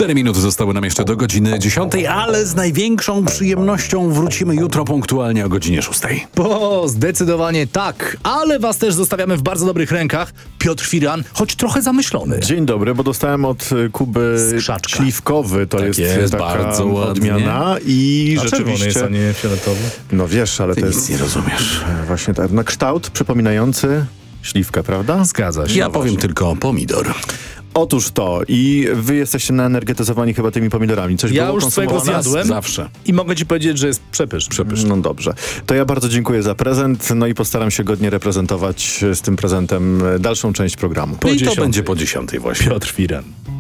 4 minuty zostały nam jeszcze do godziny 10, ale z największą przyjemnością wrócimy jutro punktualnie o godzinie 6. Bo zdecydowanie tak, ale was też zostawiamy w bardzo dobrych rękach. Piotr Firan, choć trochę zamyślony. Dzień dobry, bo dostałem od Kuby Skrzaczka. śliwkowy, to Tak jest taka bardzo ładnie. odmiana i A czerwony rzeczywiście... jest, a nie fioletowy? No wiesz, ale Ty to nic jest nie rozumiesz. właśnie tak, na kształt przypominający śliwkę, prawda? Zgadza się. Ja powiem tylko pomidor. Otóż to i wy jesteście naenergetyzowani chyba tymi pomidorami. Coś Ja było już swojego konsumowane? zjadłem. Zawsze. I mogę ci powiedzieć, że jest przepyszny. No dobrze. To ja bardzo dziękuję za prezent, no i postaram się godnie reprezentować z tym prezentem dalszą część programu. I to 10. będzie po 10 właśnie. Piotr Firan.